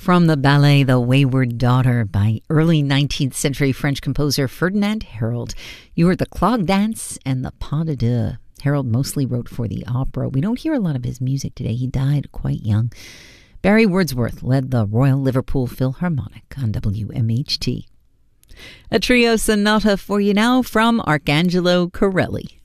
From the ballet The Wayward Daughter by early 19th century French composer Ferdinand Hérold. You heard the clog dance and the pas de deux. Hérold mostly wrote for the opera. We don't hear a lot of his music today. He died quite young. Barry Wordsworth led the Royal Liverpool Philharmonic on WMHT. A trio sonata for you now from Arcangelo Corelli.